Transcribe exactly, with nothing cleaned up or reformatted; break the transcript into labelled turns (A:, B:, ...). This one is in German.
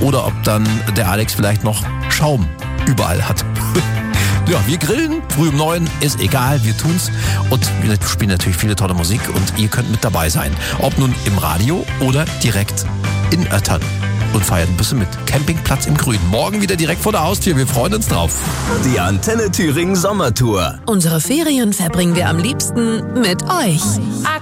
A: oder ob dann der Alex vielleicht noch Schaum überall hat. Ja, wir grillen, früh um neun, ist egal, wir tun's. Und wir spielen natürlich viele tolle Musik und ihr könnt mit dabei sein. Ob nun im Radio oder direkt in Öttern. Und feiert ein bisschen mit. Campingplatz im Grün. Morgen wieder direkt vor der Haustür. Wir freuen uns drauf.
B: Die Antenne Thüringen Sommertour.
C: Unsere Ferien verbringen wir am liebsten mit euch.